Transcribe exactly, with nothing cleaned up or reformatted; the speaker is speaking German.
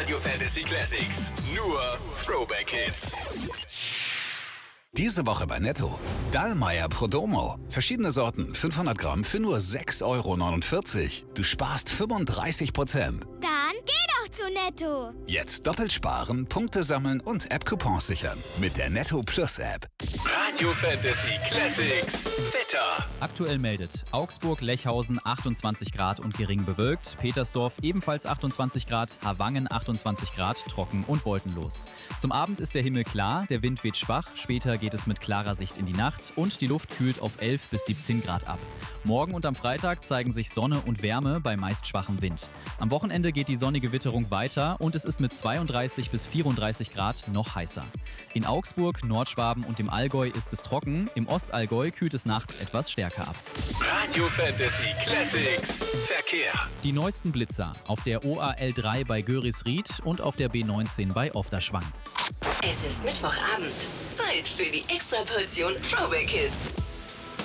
Radio Fantasy Classics. Nur Throwback Hits. Diese Woche bei Netto. Dallmayr Prodomo. Verschiedene Sorten, fünfhundert Gramm für nur sechs Euro neunundvierzig. Du sparst fünfunddreißig Prozent. Dann geh doch zu Netto. Jetzt doppelt sparen, Punkte sammeln und App-Coupons sichern. Mit der Netto Plus App. Radio Fantasy Classics. Wetter. Aktuell meldet Augsburg-Lechhausen achtundzwanzig Grad und gering bewölkt. Petersdorf ebenfalls achtundzwanzig Grad. Havangen achtundzwanzig Grad, trocken und wolkenlos. Zum Abend ist der Himmel klar, der Wind weht schwach. Später geht es mit klarer Sicht in die Nacht und die Luft kühlt auf elf bis siebzehn Grad ab. Morgen und am Freitag zeigen sich Sonne und Wärme bei meist schwachem Wind. Am Wochenende geht die sonnige Witterung weiter und es ist mit zweiunddreißig bis vierunddreißig Grad noch heißer. In Augsburg, Nordschwaben und im Allgäu ist es trocken, im Ostallgäu kühlt es nachts etwas stärker ab. Radio Fantasy Classics. Verkehr. Die neuesten Blitzer auf der O A L drei bei Görisried und auf der B neunzehn bei Ofterschwang. Es ist Mittwochabend. Zeit für die Extraportion Throwback Hits.